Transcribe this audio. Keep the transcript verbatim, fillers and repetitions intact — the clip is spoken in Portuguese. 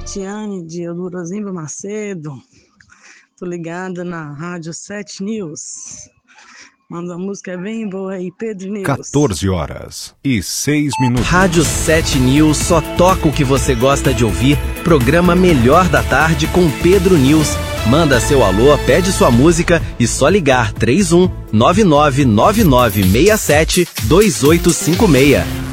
Tatiane de Eldorozimba Macedo. Tô ligada na Rádio sete News. Manda uma música bem boa aí, Pedro News. quatorze horas e seis minutos. Rádio sete News só toca o que você gosta de ouvir. Programa Melhor da Tarde com Pedro News. Manda seu alô, pede sua música e só ligar três um nove nove nove nove seis sete dois oito cinco seis.